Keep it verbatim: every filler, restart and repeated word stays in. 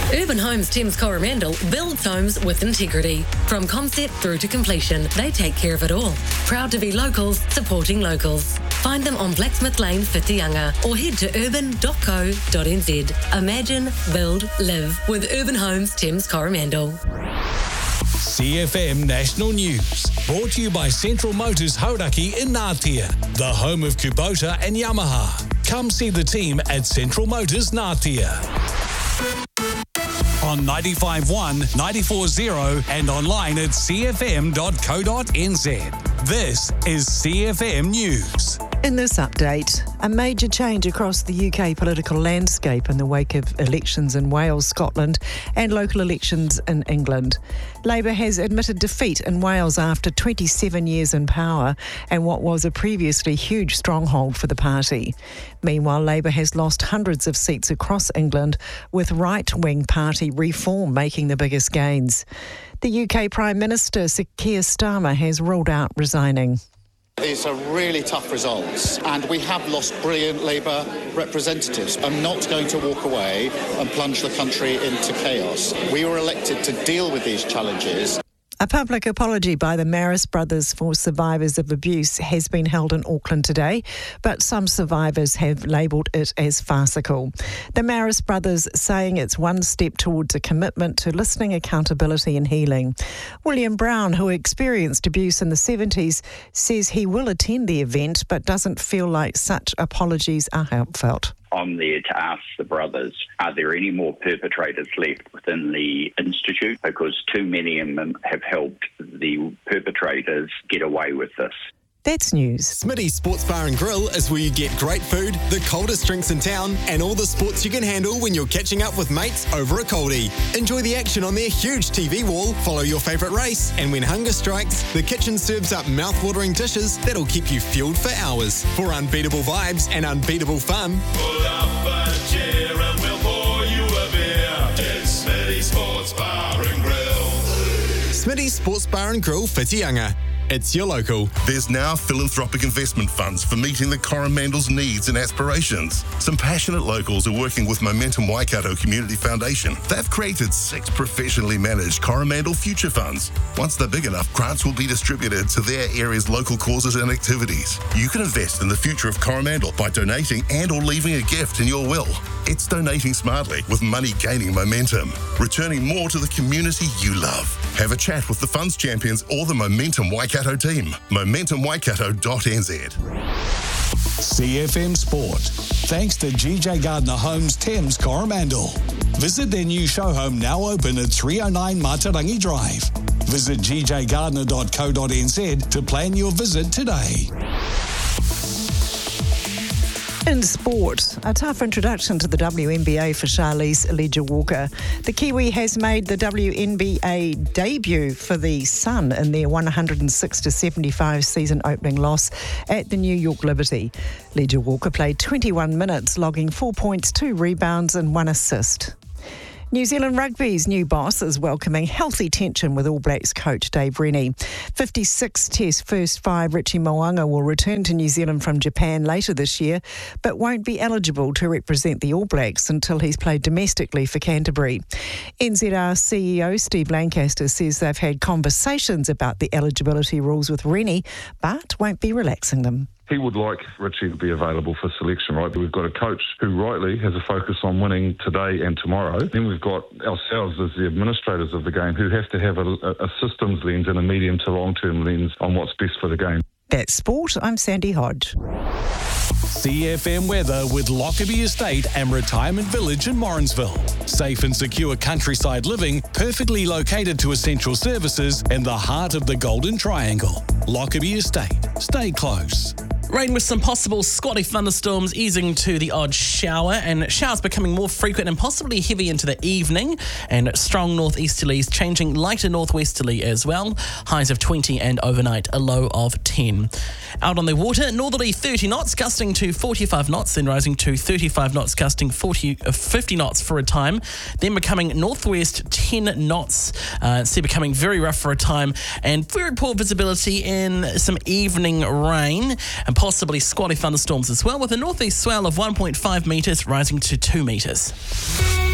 Urban Homes Thames Coromandel builds homes with integrity. From concept through to completion, they take care of it all. Proud to be locals, supporting locals. Find them on Blacksmith Lane, Whitianga, or head to urban dot co dot n z. Imagine, build, live with Urban Homes Thames Coromandel. C F M National News, brought to you by Central Motors Hauraki in Ngātea, the home of Kubota and Yamaha. Come see the team at Central Motors Ngātea. On ninety-five point one, ninety-four point zero and online at c f m dot co dot n z. This is C F M News. In this update, a major change across the U K political landscape in the wake of elections in Wales, Scotland and local elections in England. Labour has admitted defeat in Wales after twenty-seven years in power and what was a previously huge stronghold for the party. Meanwhile, Labour has lost hundreds of seats across England, with right-wing party Reform making the biggest gains. The U K Prime Minister, Sir Keir Starmer, has ruled out resigning. These are really tough results, and we have lost brilliant Labour representatives. I'm not going to walk away and plunge the country into chaos. We were elected to deal with these challenges. A public apology by the Maris brothers for survivors of abuse has been held in Auckland today, but some survivors have labelled it as farcical. The Maris brothers saying it's one step towards a commitment to listening, accountability and healing. William Brown, who experienced abuse in the seventies, says he will attend the event but doesn't feel like such apologies are heartfelt. I'm there to ask the brothers, are there any more perpetrators left within the Institute? Because too many of them have helped the perpetrators get away with this. That's news. Smitty's Sports Bar and Grill is where you get great food, the coldest drinks in town, and all the sports you can handle when you're catching up with mates over a coldie. Enjoy the action on their huge T V wall, follow your favourite race, and when hunger strikes, the kitchen serves up mouth-watering dishes that'll keep you fueled for hours. For unbeatable vibes and unbeatable fun, pull up a chair and we'll pour you a beer. It's Smitty's Sports Bar and Grill. Smitty's Sports Bar and Grill, Whitianga. It's your local. There's now philanthropic investment funds for meeting the Coromandel's needs and aspirations. Some passionate locals are working with Momentum Waikato Community Foundation. They've created six professionally managed Coromandel future funds. Once they're big enough, grants will be distributed to their area's local causes and activities. You can invest in the future of Coromandel by donating and or leaving a gift in your will. It's donating smartly with money gaining momentum, returning more to the community you love. Have a chat with the funds champions or the Momentum Waikato team. momentum waikato dot n z. C F M Sport. Thanks to G J Gardner Homes Thames Coromandel. Visit their new show home, now open at three oh nine Matarangi Drive. Visit g j gardner dot co dot n z to plan your visit today. In sport, a tough introduction to the W N B A for Charlize Leger-Walker. The Kiwi has made the W N B A debut for the Sun in their one hundred six to seventy-five season opening loss at the New York Liberty. Leger-Walker played twenty-one minutes, logging four points, two rebounds and one assist. New Zealand Rugby's new boss is welcoming healthy tension with All Blacks coach Dave Rennie. fifty-six Test first five Richie Mo'unga will return to New Zealand from Japan later this year, but won't be eligible to represent the All Blacks until he's played domestically for Canterbury. N Z R C E O Steve Lancaster says they've had conversations about the eligibility rules with Rennie, but won't be relaxing them. He would like Richie to be available for selection, right? But we've got a coach who rightly has a focus on winning today and tomorrow. Then we've got ourselves as the administrators of the game who have to have a, a systems lens and a medium to long-term lens on what's best for the game. That's sport. I'm Sandy Hodge. C F M weather with Lockerbie Estate and Retirement Village in Morrinsville. Safe and secure countryside living, perfectly located to essential services in the heart of the Golden Triangle. Lockerbie Estate. Stay close. Rain with some possible squatty thunderstorms easing to the odd shower, and showers becoming more frequent and possibly heavy into the evening, and strong northeasterlies changing lighter northwesterly as well. Highs of twenty and overnight a low of ten. Out on the water, northerly thirty knots gusting to forty-five knots, then rising to thirty-five knots gusting forty, uh, fifty knots for a time, then becoming northwest ten knots, uh, so becoming very rough for a time, and very poor visibility in some evening rain and possibly squatty thunderstorms as well, with a northeast swell of one point five metres rising to two metres.